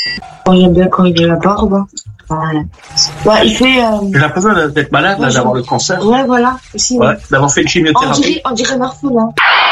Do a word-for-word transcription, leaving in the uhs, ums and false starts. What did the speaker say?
Moi, j'aime bien quand il a la barbe. Ouais. Ouais, il fait... Euh... J'ai l'impression d'être malade, ouais, là, d'avoir le cancer. Ouais, voilà. Aussi, ouais. ouais. D'avoir fait une chimiothérapie. On dirait, on dirait Marfou, là.